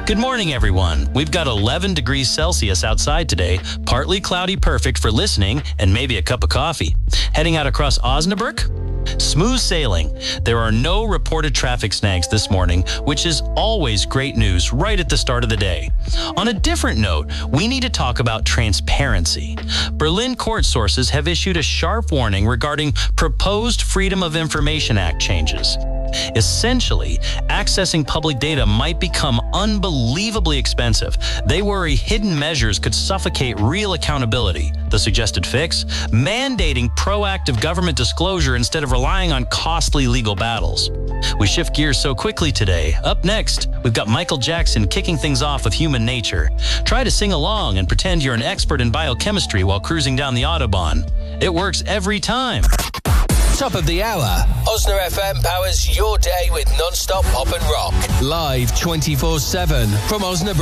Good morning, everyone. We've got 11 degrees Celsius outside today, partly cloudy, perfect for listening and maybe a cup of coffee. Heading out across Osnabrück? Smooth sailing. There are no reported traffic snags this morning, which is always great news right at the start of the day. On a different note, we need to talk about transparency. Berlin court sources have issued a sharp warning regarding proposed Freedom of Information Act changes. Essentially, accessing public data might become unbelievably expensive. They worry hidden measures could suffocate real accountability. The suggested fix? Mandating proactive government disclosure instead of relying on costly legal battles. We shift gears so quickly today. Up next, we've got Michael Jackson kicking things off with Human Nature. Try to sing along and pretend you're an expert in biochemistry while cruising down the Autobahn. It works every time. Top of the hour. Osna FM powers your day with non-stop pop and rock. Live 24/7 from Osnabrück.